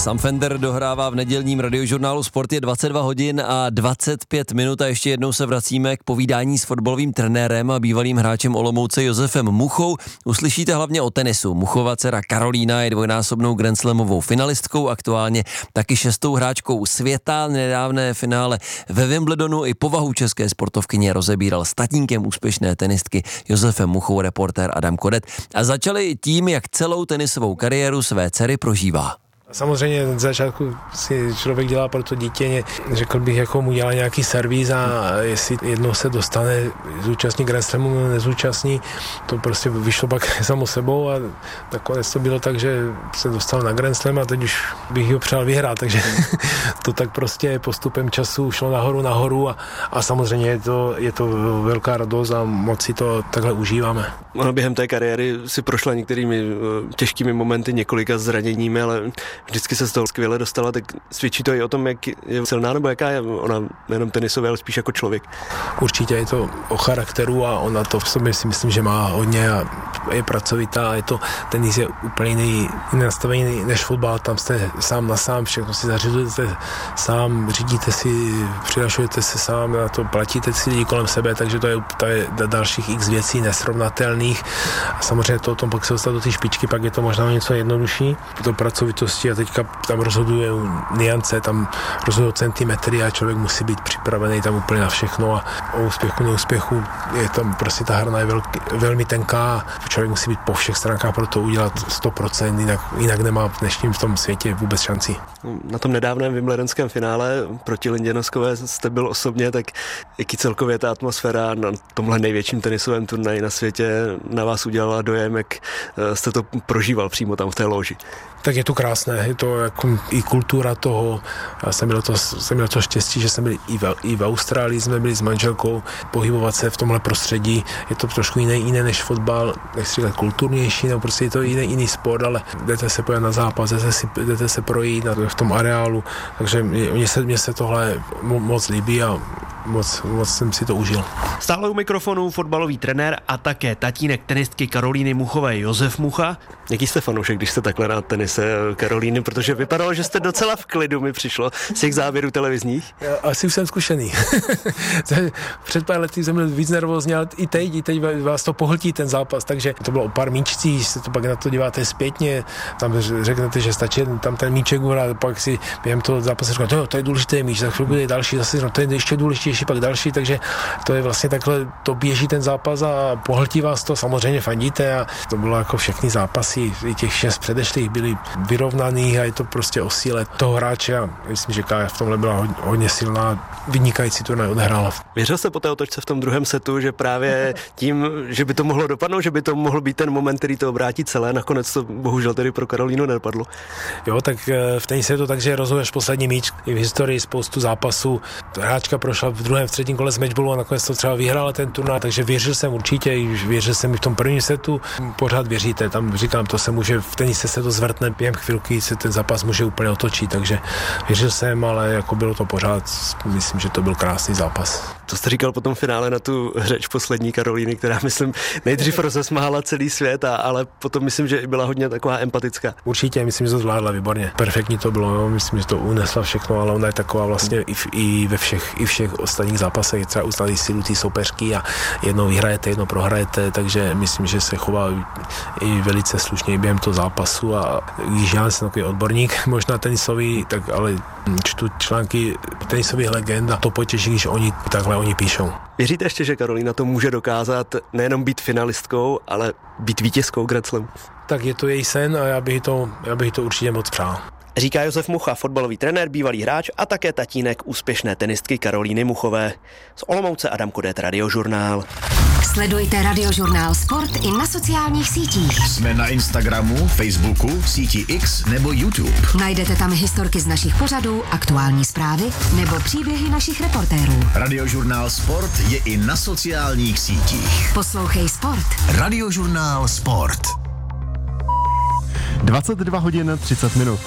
Sam Fender dohrává v nedělním radiožurnálu Sport, je 22 hodin a 25 minut a ještě jednou se vracíme k povídání s fotbalovým trenérem a bývalým hráčem Olomouce Josefem Muchou. Uslyšíte hlavně o tenisu. Muchova dcera Karolína je dvojnásobnou Grand Slamovou finalistkou, aktuálně taky 6. hráčkou světa. Nedávné finále ve Wimbledonu i povahu české sportovkyně rozebíral s tatínkem úspěšné tenistky Josefem Muchou reportér Adam Kodet. A začali tím, jak celou tenisovou kariéru své dcery prožívá. Samozřejmě na začátku si člověk dělá pro to dítě, řekl bych, jako mu dělá nějaký servis a jestli jednou se dostane, zúčastní Grand Slamu, nezúčastní, to prostě vyšlo pak samo sebou a nakonec to bylo tak, že se dostal na Grand Slam a teď už bych ho přál vyhrát, takže to tak prostě postupem času šlo nahoru a samozřejmě je to velká radost a moc si to takhle užíváme. Ona během té kariéry si prošla některými těžkými momenty, několika zraněními, ale vždycky se z toho skvěle dostala, tak svědčí to i o tom, jak je silná, nebo jaká je ona nejenom tenisově, ale spíš jako člověk. Určitě je to o charakteru a ona to v sobě si myslím, že má hodně a je pracovitá a je to, tenis je úplně jiný nastavený než fotbal, tam jste sám na sám, všechno si zařizujete sám, řídíte si, přihlašujete se sám, na to platíte si lidi kolem sebe, takže to je dalších x věcí nesrovnatelných. A samozřejmě to o tom pak se dostat do té špičky, pak je to možná něco jednodušší. To pracovitosti a teďka tam rozhoduje niance, tam rozhodují centimetry a člověk musí být připravený tam úplně na všechno a o úspěchu, neúspěchu je tam prostě ta hrana je velmi tenká. Člověk musí být po všech stránkách pro to udělat 100%, jinak nemá v dnešním v tom světě vůbec šanci. Na tom nedávném wimbledonském finále proti Lindě Noskové jste byl osobně, tak jaký celkově ta atmosféra na tomhle největším tenisovém turnaji na světě na vás udělala dojem, jak jste to prožíval přímo tam v té loži? Tak je to krásné, je to jako i kultura toho. Já jsem měl to štěstí, že jsme byli i v Austrálii, jsme byli s manželkou, pohybovat se v tomhle prostředí. Je to trošku jiné než fotbal, nechci říkat kulturnější, nebo prostě je to jiný sport, ale jdete se pojít na zápas, jdete se projít v tom areálu, takže mně se tohle moc líbí a moc jsem si to užil. Stále u mikrofonu fotbalový trenér a také tatínek tenistky Karolíny Muchové Josef Mucha. Jaký jste fanoušek, když jste takhle na tenise Karolíny, protože vypadalo, že jste docela v klidu, mi přišlo z těch záběrů televizních. Asi už jsem zkušený. Před pár lety jsem byl víc nervózní, ale i teď vás to pohltí ten zápas, takže to bylo o pár míčcích, se to pak na to díváte zpětně, tam řeknete, že stačí tam ten míček uhrát, pak si během toho zápasu říkáte, to je důležitý míč, za chvilku je další, zase to je ještě důležitější, pak další, takže to je vlastně takhle, to běží ten zápas a pohltí vás to, samozřejmě fandíte a to bylo jako všechny zápasy, i těch 6 předešlých byly vyrovnaných a je to prostě o síle toho hráče a myslím, že Kája v tomhle byla hodně silná, vynikající turnaj odehrála. Věřil jste po té otočce v tom druhém setu, že právě tím, že by to mohlo dopadnout, že by to mohl být ten moment, který to obrátí celé, nakonec to bohužel tedy pro Karolínu nedopadlo? Jo, tak v tenise je to tak, že rozhoduješ poslední míč. I v historii spoustu zápasů. Hráčka prošla v druhém, v třetím kole z matchballu a nakonec to třeba vyhrála ten turnaj, takže věřil jsem určitě, věřil jsem i v tom prvním setu. Pořád věříte, tam říkám, to se může, v tenise se to zvrtne, během chvilky se ten zápas může úplně otočit, takže věřil jsem, ale jako bylo to pořád, myslím, že to byl krásný zápas. To jste říkal potom v finále na tu řeč poslední Karolíny, která, myslím, nejdřív rozesmála celý svět, ale potom myslím, že byla hodně taková empatická. Určitě, myslím, že to zvládla výborně. Perfektní to bylo, jo. Myslím, že to unesla všechno, ale ona je taková vlastně i ve všech ostatních zápasech, třeba uznali sílu té soupeřky a jednou vyhrajete, jednou prohrajete, takže myslím, že se chová i velice slušně během toho zápasu a když já jsem takový odborník, možná tenisový, tak ale čtu články tenisových legend a to potěší, když oni píšou. Věříte ještě, že Karolína to může dokázat nejenom být finalistkou, ale být vítězkou Grand Slamu? Tak je to její sen a já bych to určitě moc přál. Říká Josef Mucha, fotbalový trenér, bývalý hráč a také tatínek úspěšné tenistky Karolíny Muchové. Z Olomouce Adam Kodet, Radiožurnál. Sledujte Radiožurnál Sport i na sociálních sítích. Jsme na Instagramu, Facebooku, síti X nebo YouTube. Najdete tam historky z našich pořadů, aktuální zprávy nebo příběhy našich reportérů. Radiožurnál Sport je i na sociálních sítích. Poslouchej Sport. Radiožurnál Sport. 22 hodin 30 minut.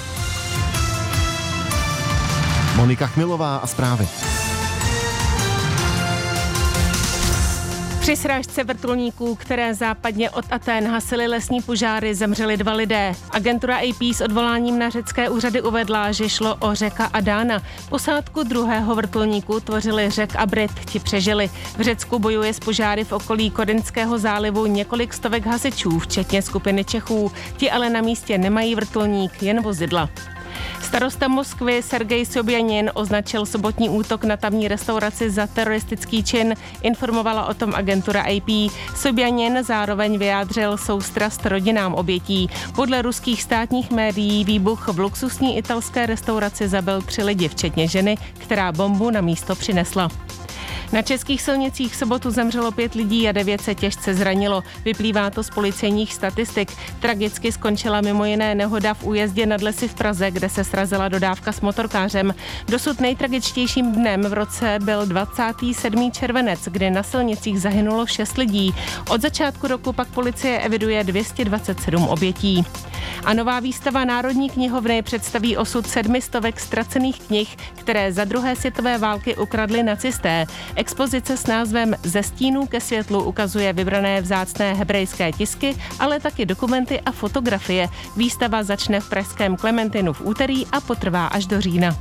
Monika Chmilová a zprávy. Při srážce vrtulníků, které západně od Athén hasily lesní požáry, zemřeli 2 lidé. Agentura AP s odvoláním na řecké úřady uvedla, že šlo o Řeka a Dána. Posádku druhého vrtulníku tvořili Řek a Brit, ti přežili. V Řecku bojuje s požáry v okolí Korinského zálivu několik stovek hasičů, včetně skupiny Čechů. Ti ale na místě nemají vrtulník, jen vozidla. Starosta Moskvy Sergej Sobjanin označil sobotní útok na tamní restauraci za teroristický čin, informovala o tom agentura AP. Sobjanin zároveň vyjádřil soustrast rodinám obětí. Podle ruských státních médií výbuch v luxusní italské restauraci zabil 3 lidi, včetně ženy, která bombu na místo přinesla. Na českých silnicích v sobotu zemřelo 5 lidí a 9 se těžce zranilo. Vyplývá to z policejních statistik. Tragicky skončila mimo jiné nehoda v újezdě nad Lesy v Praze, kde se srazila dodávka s motorkářem. Dosud nejtragičtějším dnem v roce byl 27. červenec, kdy na silnicích zahynulo 6 lidí. Od začátku roku pak policie eviduje 227 obětí. A nová výstava Národní knihovny představí osud 700 ztracených knih, které za druhé světové války ukradli nacisté. Expozice s názvem Ze stínů ke světlu ukazuje vybrané vzácné hebrejské tisky, ale taky dokumenty a fotografie. Výstava začne v pražském Klementinu v úterý a potrvá až do října.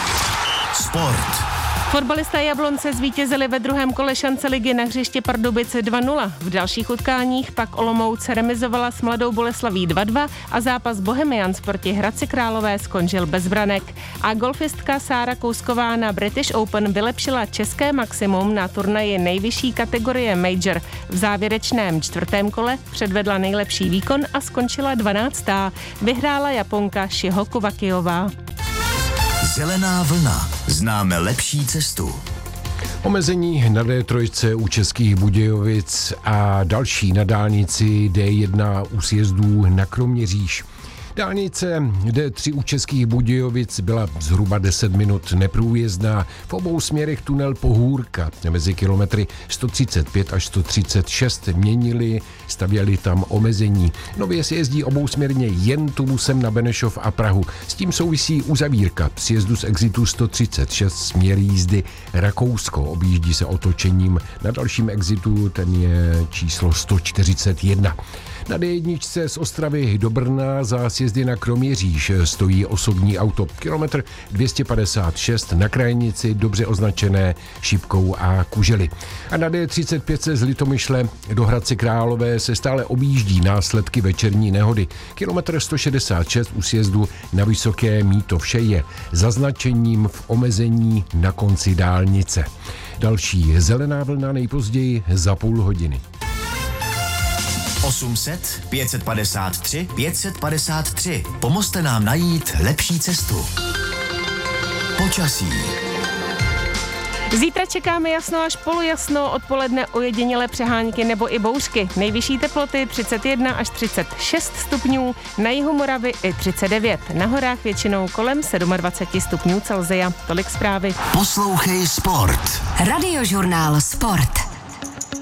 Sport. Fotbalisté Jablonce zvítězili ve druhém kole šance ligy na hřišti Pardubice 2-0. V dalších utkáních pak Olomouc remizovala s Mladou Boleslaví 2-2 a zápas Bohemians proti Hradci Králové skončil bez branek. A golfistka Sára Kousková na British Open vylepšila české maximum na turnaji nejvyšší kategorie Major. V závěrečném 4. kole předvedla nejlepší výkon a skončila 12. Vyhrála Japonka Shiho Kovakijová. Zelená vlna. Známe lepší cestu. Omezení na D3 u Českých Budějovic a další na dálnici D1 u sjezdů na Kroměříž. Dálnice D3 u Českých Budějovic byla zhruba 10 minut neprůjezdná. V obou směrech tunel Pohůrka mezi kilometry 135 až 136 stavěli tam omezení. Nově se jezdí obousměrně jen tubusem na Benešov a Prahu. S tím souvisí uzavírka sjezdu z exitu 136 směr jízdy Rakousko. Objíždí se otočením na dalším exitu, ten je číslo 141. Na D1 z Ostravy do Brna za sjezdy na Kroměříž stojí osobní auto. Kilometr 256 na krajnici dobře označené Šipkou a Kužely. A na D35 se z Litomyšle do Hradce Králové se stále objíždí následky večerní nehody. Kilometr 166 u sjezdu na Vysoké Mýto. Vše je zaznačením v omezení na konci dálnice. Další zelená vlna nejpozději za půl hodiny. 800 553 553. Pomozte nám najít lepší cestu. Počasí. Zítra čekáme jasno až polojasno, odpoledne ojedinělé přehánky nebo i bouřky. Nejvyšší teploty 31 až 36 stupňů, na jihu Moravy i 39. Na horách většinou kolem 27 stupňů Celsia. Tolik zprávy. Poslouchej Sport. Radiožurnál Sport.